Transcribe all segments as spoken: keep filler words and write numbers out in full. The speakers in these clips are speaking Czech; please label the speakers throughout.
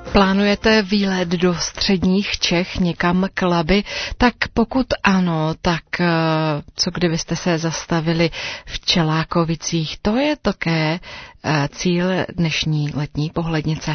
Speaker 1: Plánujete výlet do středních Čech někam k Labi? Tak pokud ano, tak co kdybyste se zastavili v Čelákovicích? To je také cíl dnešní letní pohlednice.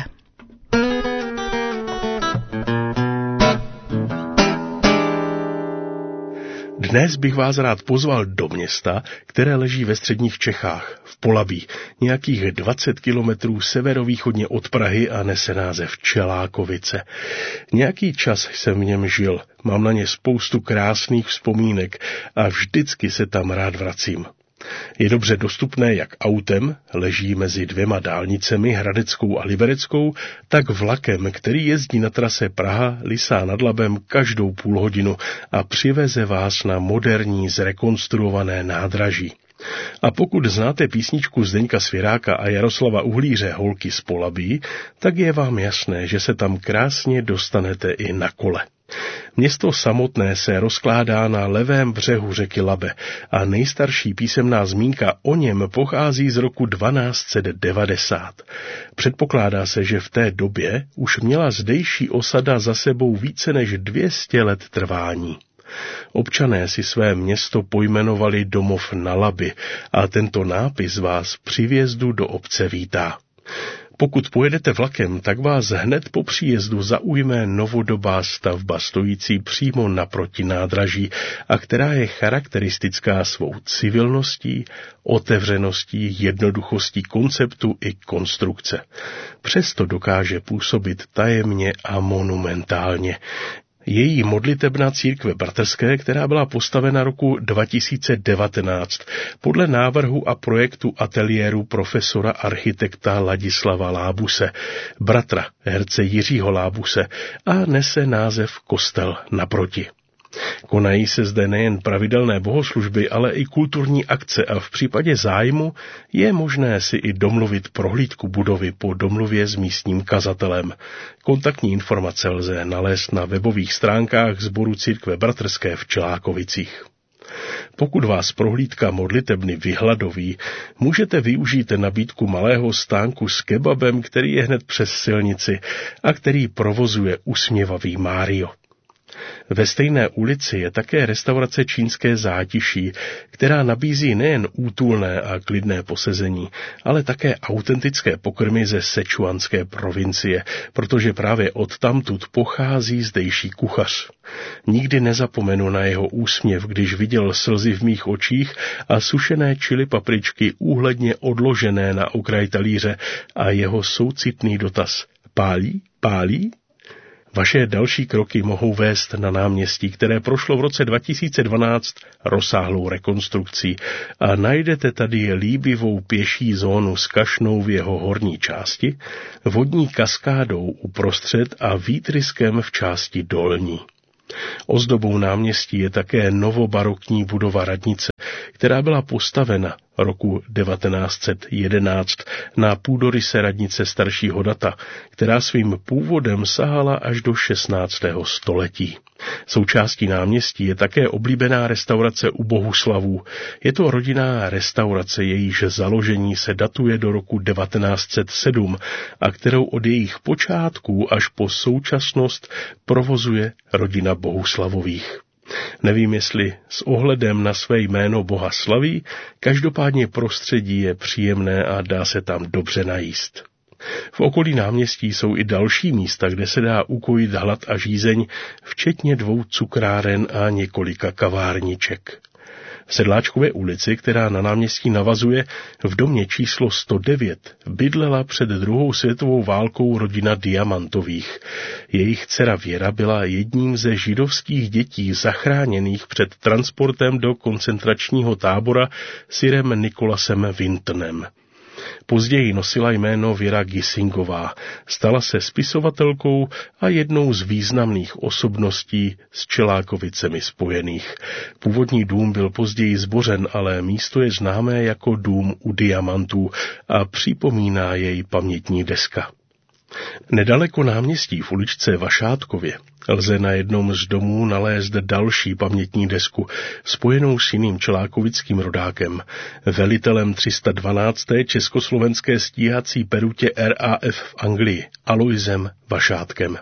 Speaker 2: Dnes bych vás rád pozval do města, které leží ve středních Čechách, v Polabí, nějakých dvacet kilometrů severovýchodně od Prahy a nese název Čelákovice. Nějaký čas jsem v něm žil, mám na ně spoustu krásných vzpomínek a vždycky se tam rád vracím. Je dobře dostupné jak autem, leží mezi dvěma dálnicemi, Hradeckou a Libereckou, tak vlakem, který jezdí na trase Praha-Lysá nad Labem každou půl hodinu a přiveze vás na moderní zrekonstruované nádraží. A pokud znáte písničku Zdeňka Svěráka a Jaroslava Uhlíře Holky z Polabí, tak je vám jasné, že se tam krásně dostanete i na kole. Město samotné se rozkládá na levém břehu řeky Labe a nejstarší písemná zmínka o něm pochází z roku dvanáct set devadesát. Předpokládá se, že v té době už měla zdejší osada za sebou více než dvě stě let trvání. Občané si své město pojmenovali Domov na Labi a tento nápis vás při vjezdu do obce vítá. Pokud pojedete vlakem, tak vás hned po příjezdu zaujme novodobá stavba stojící přímo naproti nádraží a která je charakteristická svou civilností, otevřeností, jednoduchostí konceptu i konstrukce. Přesto dokáže působit tajemně a monumentálně. Její modlitebna církve bratrské, která byla postavena roku dva tisíce devatenáct podle návrhu a projektu ateliéru profesora architekta Ladislava Lábuse, bratra herce Jiřího Lábuse, a nese název Kostel naproti. Konají se zde nejen pravidelné bohoslužby, ale i kulturní akce a v případě zájmu je možné si i domluvit prohlídku budovy po domluvě s místním kazatelem. Kontaktní informace lze nalézt na webových stránkách sboru církve bratrské v Čelákovicích. Pokud vás prohlídka modlitebny vyhladoví, můžete využít nabídku malého stánku s kebabem, který je hned přes silnici a který provozuje usměvavý Mário. Ve stejné ulici je také restaurace Čínské zátiší, která nabízí nejen útulné a klidné posezení, ale také autentické pokrmy ze Sečuanské provincie, protože právě odtamtud pochází zdejší kuchař. Nikdy nezapomenu na jeho úsměv, když viděl slzy v mých očích a sušené čili papričky úhledně odložené na okraj talíře a jeho soucitný dotaz: Pálí? Pálí? Vaše další kroky mohou vést na náměstí, které prošlo v roce dva tisíce dvanáct rozsáhlou rekonstrukcí a najdete tady líbivou pěší zónu s kašnou v jeho horní části, vodní kaskádou uprostřed a výtryskem v části dolní. Ozdobou náměstí je také novobarokní budova radnice, která byla postavena roku devatenáct set jedenáct na půdoryse radnice staršího data, která svým původem sahala až do šestnáctého století. Součástí náměstí je také oblíbená restaurace u Bohuslavů. Je to rodinná restaurace, jejíž založení se datuje do roku devatenáct set sedm a kterou od jejich počátků až po současnost provozuje rodina Bohuslavových. Nevím, jestli s ohledem na své jméno Boha slaví, každopádně prostředí je příjemné a dá se tam dobře najíst. V okolí náměstí jsou i další místa, kde se dá ukojit hlad a žízeň, včetně dvou cukráren a několika kavárniček. V Sedláčkové ulici, která na náměstí navazuje, v domě číslo sto devět bydlela před druhou světovou válkou rodina Diamantových. Jejich dcera Věra byla jedním ze židovských dětí zachráněných před transportem do koncentračního tábora sirem Nikolasem Wintonem. Později nosila jméno Věra Gisingová, stala se spisovatelkou a jednou z významných osobností s Čelákovicemi spojených. Původní dům byl později zbořen, ale místo je známé jako dům u Diamantů a připomíná jej pamětní deska. Nedaleko náměstí v uličce Vašátkově lze na jednom z domů nalézt další pamětní desku, spojenou s jiným čelákovickým rodákem, velitelem tři sta dvanácté československé stíhací perutě R A F v Anglii, Aloisem Vašátkem.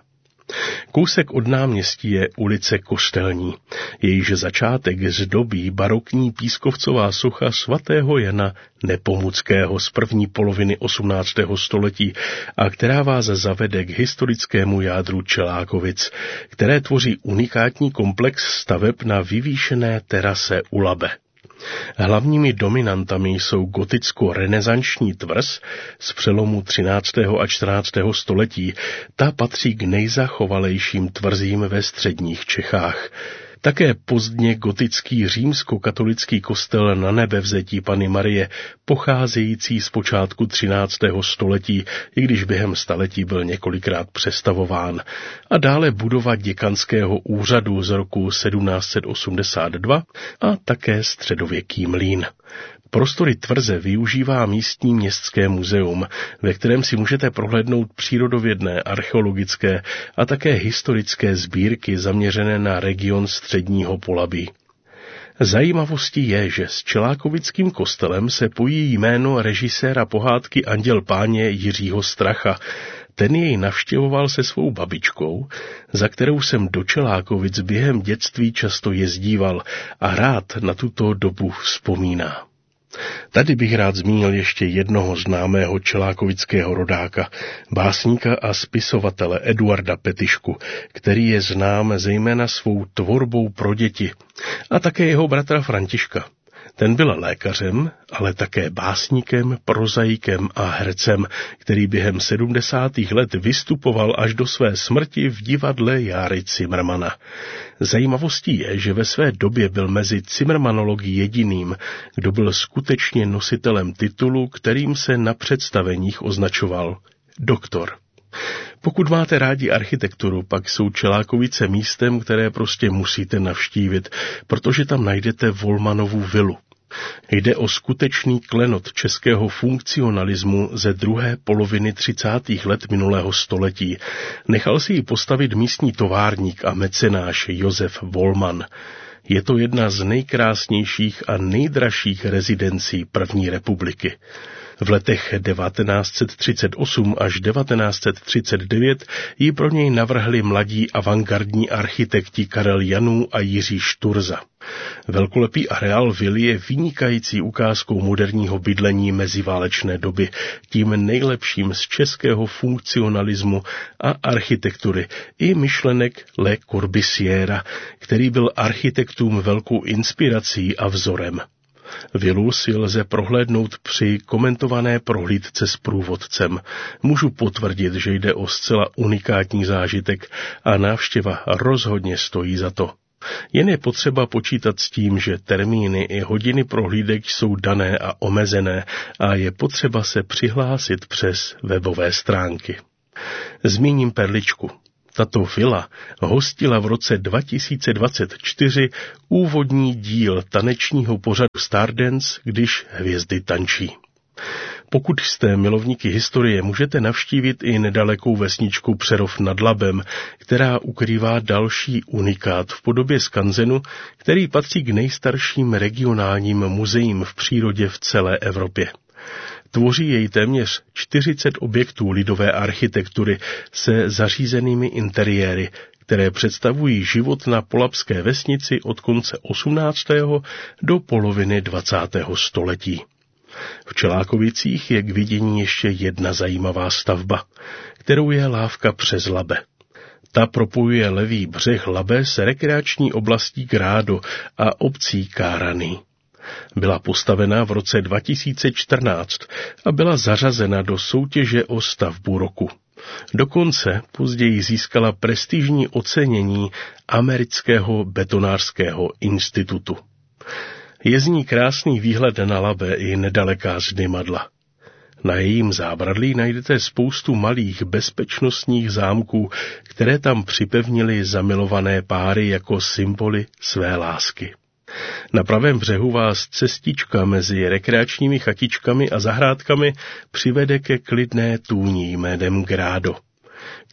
Speaker 2: Kousek od náměstí je ulice Kostelní, jejíž začátek zdobí barokní pískovcová socha svatého Jana Nepomuckého z první poloviny osmnáctého století a která vás zavede k historickému jádru Čelákovic, které tvoří unikátní komplex staveb na vyvýšené terase u Labe. Hlavními dominantami jsou goticko-renesanční tvrz z přelomu třináctého a čtrnáctého století. Ta patří k nejzachovalejším tvrzím ve středních Čechách. Také pozdně gotický římskokatolický kostel Na Nebevzetí Panny Marie, pocházející z počátku třináctého století, i když během staletí byl několikrát přestavován. A dále budova děkanského úřadu z roku sedmnáct set osmdesát dva a také středověký mlýn. Prostory tvrze využívá místní městské muzeum, ve kterém si můžete prohlédnout přírodovědné, archeologické a také historické sbírky zaměřené na region středního Polabí. Zajímavostí je, že s Čelákovickým kostelem se pojí jméno režiséra pohádky Anděl Páně Jiřího Stracha. Ten jej navštěvoval se svou babičkou, za kterou jsem do Čelákovic během dětství často jezdíval a rád na tuto dobu vzpomíná. Tady bych rád zmínil ještě jednoho známého čelákovického rodáka, básníka a spisovatele Eduarda Petišku, který je znám zejména svou tvorbou pro děti, a také jeho bratra Františka. Ten byl lékařem, ale také básníkem, prozaikem a hercem, který během sedmdesátých let vystupoval až do své smrti v divadle Járy Cimrmana. Zajímavostí je, že ve své době byl mezi cimrmanology jediným, kdo byl skutečně nositelem titulu, kterým se na představeních označoval doktor. Pokud máte rádi architekturu, pak jsou Čelákovice místem, které prostě musíte navštívit, protože tam najdete Volmanovu vilu. Jde o skutečný klenot českého funkcionalismu ze druhé poloviny třicátých let minulého století. Nechal si ji postavit místní továrník a mecenáš Josef Volman. Je to jedna z nejkrásnějších a nejdražších rezidencí první republiky. V letech devatenáct set třicet osm až devatenáct set třicet devět ji pro něj navrhli mladí avantgardní architekti Karel Janů a Jiří Šturza. Velkolepý areál vily je vynikající ukázkou moderního bydlení meziválečné doby, tím nejlepším z českého funkcionalismu a architektury i myšlenek Le Corbusiera, který byl architektům velkou inspirací a vzorem. Vilu si lze prohlédnout při komentované prohlídce s průvodcem. Můžu potvrdit, že jde o zcela unikátní zážitek a návštěva rozhodně stojí za to. Jen je potřeba počítat s tím, že termíny i hodiny prohlídek jsou dané a omezené a je potřeba se přihlásit přes webové stránky. Zmíním perličku. Tato vila hostila v roce dva tisíce dvacet čtyři úvodní díl tanečního pořadu Stardance, když hvězdy tančí. Pokud jste milovníky historie, můžete navštívit i nedalekou vesničku Přerov nad Labem, která ukrývá další unikát v podobě skanzenu, který patří k nejstarším regionálním muzeím v přírodě v celé Evropě. Tvoří jej téměř čtyřicet objektů lidové architektury se zařízenými interiéry, které představují život na polabské vesnici od konce osmnáctého do poloviny dvacátého století. V Čelákovicích je k vidění ještě jedna zajímavá stavba, kterou je lávka přes Labe. Ta propojuje levý břeh Labe s rekreační oblastí Grádo a obcí Kárany. Byla postavena v roce dva tisíce čtrnáct a byla zařazena do soutěže o stavbu roku. Dokonce později získala prestižní ocenění Amerického betonářského institutu. Je z ní krásný výhled na Labe i nedaleká Zdymadla. Na jejím zábradlí najdete spoustu malých bezpečnostních zámků, které tam připevnily zamilované páry jako symboly své lásky. Na pravém břehu vás cestička mezi rekreačními chatičkami a zahrádkami přivede ke klidné tůni jménem Grádo.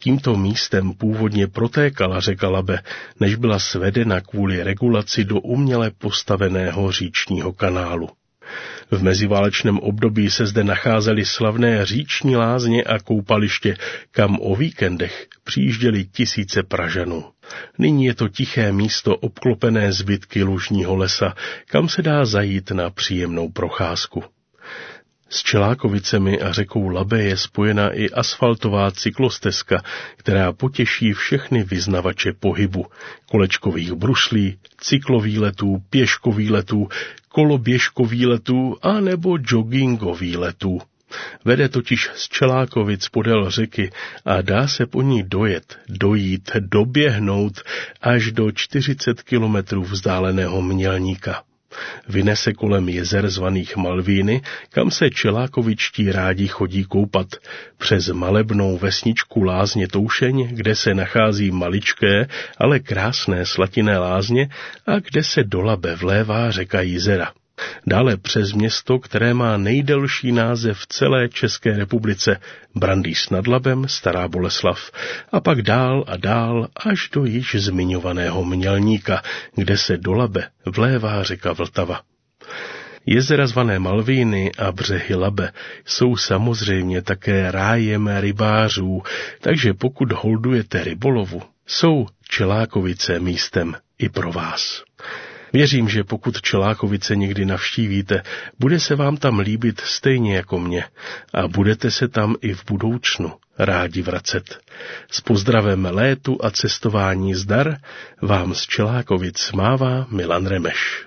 Speaker 2: Tímto místem původně protékala řeka Labe, než byla svedena kvůli regulaci do uměle postaveného říčního kanálu. V meziválečném období se zde nacházely slavné říční lázně a koupaliště, kam o víkendech přijížděli tisíce Pražanů. Nyní je to tiché místo obklopené zbytky lužního lesa, kam se dá zajít na příjemnou procházku. S Čelákovicemi a řekou Labe je spojena i asfaltová cyklostezka, která potěší všechny vyznavače pohybu, kolečkových bruslí, cyklovýletů, pěškovýletů, koloběžkovýletů a nebo joggingovýletů. Vede totiž z Čelákovic podél řeky a dá se po ní dojet, dojít, doběhnout až do čtyřicet kilometrů vzdáleného Mělníka. Vynese kolem jezer zvaných Malvíny, kam se čelákovičtí rádi chodí koupat, přes malebnou vesničku Lázně Toušeň, kde se nachází maličké, ale krásné slatinné lázně a kde se do Labe vlévá řeka Jizera. Dále přes město, které má nejdelší název v celé České republice, Brandýs nad Labem, Stará Boleslav, a pak dál a dál až do již zmiňovaného Mělníka, kde se do Labe vlévá řeka Vltava. Jezera zvané Malvíny a břehy Labe jsou samozřejmě také rájem rybářů, takže pokud holdujete rybolovu, jsou Čelákovice místem i pro vás. Věřím, že pokud Čelákovice někdy navštívíte, bude se vám tam líbit stejně jako mě a budete se tam i v budoucnu rádi vracet. S pozdravem létu a cestování zdar vám z Čelákovic mává Milan Remeš.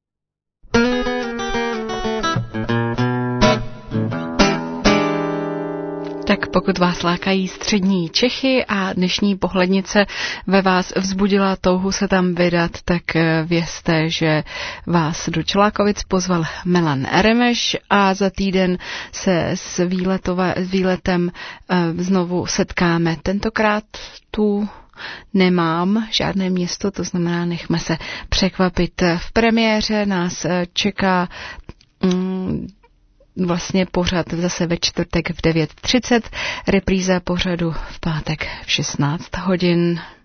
Speaker 1: Tak pokud vás lákají střední Čechy a dnešní pohlednice ve vás vzbudila touhu se tam vydat, tak vězte, že vás do Čelákovic pozval Milan Remeš a za týden se s výletové, výletem znovu setkáme. Tentokrát tu nemám žádné město, to znamená, nechme se překvapit. V premiéře nás čeká mm, vlastně pořad zase ve čtvrtek v devět třicet, repríza pořadu v pátek v šestnáct hodin.